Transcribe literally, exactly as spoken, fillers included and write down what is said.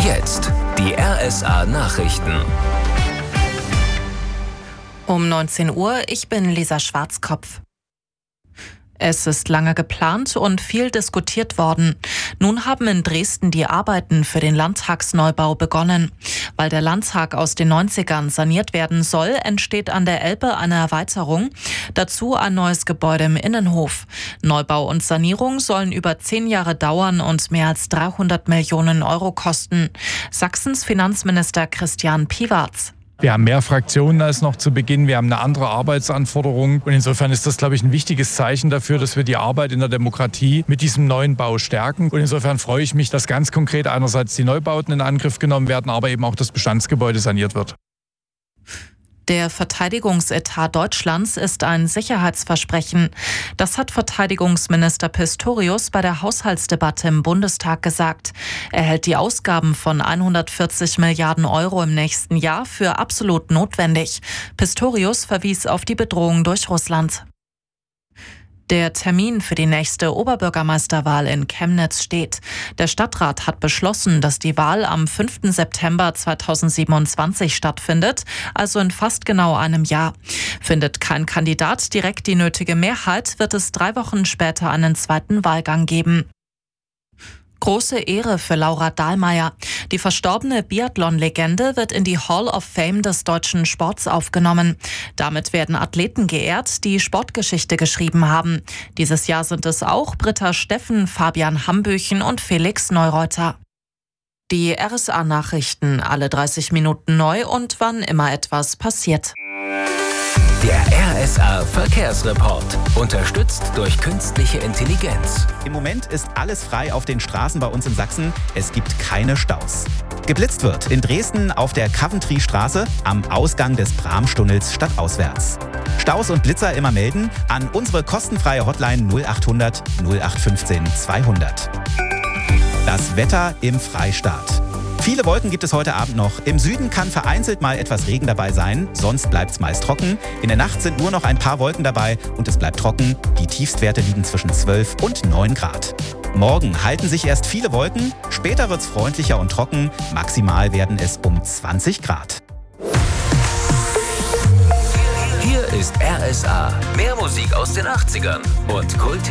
Jetzt die R S A-Nachrichten. Um neunzehn Uhr, ich bin Lisa Schwarzkopf. Es ist lange geplant und viel diskutiert worden. Nun haben in Dresden die Arbeiten für den Landtagsneubau begonnen. Weil der Landtag aus den neunzigern saniert werden soll, entsteht an der Elbe eine Erweiterung. Dazu ein neues Gebäude im Innenhof. Neubau und Sanierung sollen über zehn Jahre dauern und mehr als dreihundert Millionen Euro kosten. Sachsens Finanzminister Christian Piwarz. Wir haben mehr Fraktionen als noch zu Beginn. Wir haben eine andere Arbeitsanforderung. Und insofern ist das, glaube ich, ein wichtiges Zeichen dafür, dass wir die Arbeit in der Demokratie mit diesem neuen Bau stärken. Und insofern freue ich mich, dass ganz konkret einerseits die Neubauten in Angriff genommen werden, aber eben auch das Bestandsgebäude saniert wird. Der Verteidigungsetat Deutschlands ist ein Sicherheitsversprechen. Das hat Verteidigungsminister Pistorius bei der Haushaltsdebatte im Bundestag gesagt. Er hält die Ausgaben von hundertvierzig Milliarden Euro im nächsten Jahr für absolut notwendig. Pistorius verwies auf die Bedrohung durch Russland. Der Termin für die nächste Oberbürgermeisterwahl in Chemnitz steht. Der Stadtrat hat beschlossen, dass die Wahl am fünften September zweitausendsiebenundzwanzig stattfindet, also in fast genau einem Jahr. Findet kein Kandidat direkt die nötige Mehrheit, wird es drei Wochen später einen zweiten Wahlgang geben. Große Ehre für Laura Dahlmeier. Die verstorbene Biathlon-Legende wird in die Hall of Fame des deutschen Sports aufgenommen. Damit werden Athleten geehrt, die Sportgeschichte geschrieben haben. Dieses Jahr sind es auch Britta Steffen, Fabian Hambüchen und Felix Neureuter. Die R S A-Nachrichten alle dreißig Minuten neu und wann immer etwas passiert. Der R S A-Verkehrsreport. Unterstützt durch künstliche Intelligenz. Im Moment ist alles frei auf den Straßen bei uns in Sachsen. Es gibt keine Staus. Geblitzt wird in Dresden auf der Coventry-Straße am Ausgang des Bramstunnels stadtauswärts. Staus und Blitzer immer melden an unsere kostenfreie Hotline null achthundert null acht fünfzehn zweihundert. Das Wetter im Freistaat. Viele Wolken gibt es heute Abend noch. Im Süden kann vereinzelt mal etwas Regen dabei sein, sonst bleibt es meist trocken. In der Nacht sind nur noch ein paar Wolken dabei und es bleibt trocken. Die Tiefstwerte liegen zwischen zwölf und neun Grad. Morgen halten sich erst viele Wolken, später wird es freundlicher und trocken. Maximal werden es um zwanzig Grad. Hier ist R S A. Mehr Musik aus den achtzigern und Kult